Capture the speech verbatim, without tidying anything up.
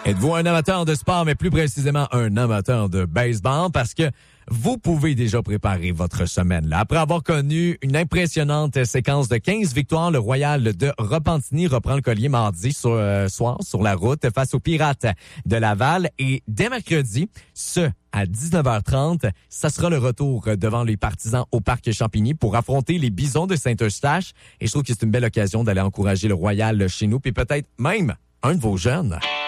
Êtes-vous un amateur de sport, mais plus précisément un amateur de baseball? Parce que vous pouvez déjà préparer votre semaine. Là. Après avoir connu une impressionnante séquence de quinze victoires, le Royal de Repentigny reprend le collier mardi sur, euh, soir sur la route face aux Pirates de Laval. Et dès mercredi, ce à dix-neuf heures trente, ça sera le retour devant les partisans au Parc Champigny pour affronter les Bisons de Saint-Eustache. Et je trouve que c'est une belle occasion d'aller encourager le Royal chez nous, puis peut-être même un de vos jeunes.